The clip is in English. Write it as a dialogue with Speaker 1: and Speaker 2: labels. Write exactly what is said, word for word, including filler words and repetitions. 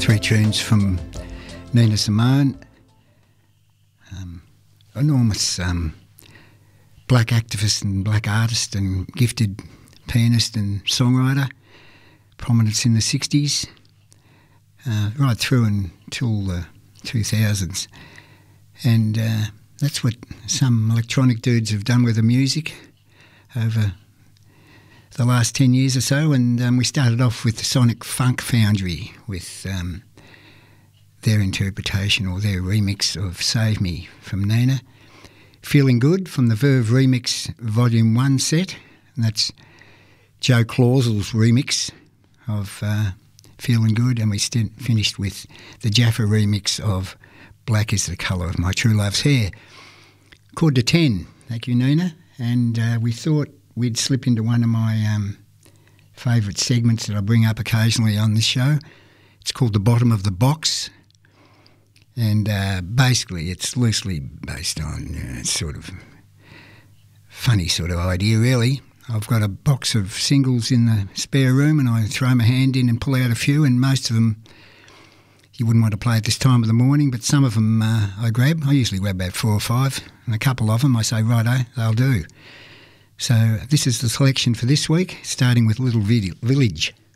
Speaker 1: three tunes from Nina Simone, um, enormous um, black activist and black artist and gifted pianist and songwriter, prominence in the sixties, uh, right through until the two thousands. And uh, that's what some electronic dudes have done with the music over the last ten years or so. And um, we started off with the Sonic Funk Foundry with um, their interpretation or their remix of Save Me from Nina. Feeling Good from the Verve Remix Volume one set, and that's Joe Clausel's remix of uh, Feeling Good, and we st- finished with the Jaffa remix of Black is the Colour of My True Love's Hair. Chord to ten, thank you Nina, and uh, we thought we'd slip into one of my um, favourite segments that I bring up occasionally on this show. It's called The Bottom of the Box, and uh, basically it's loosely based on uh, sort of funny sort of idea really. I've got a box of singles in the spare room and I throw my hand in and pull out a few, and most of them you wouldn't want to play at this time of the morning, but some of them uh, I grab. I usually grab about four or five, and a couple of them I say, righto, they'll do. So this is the selection for this week, starting with Little Village.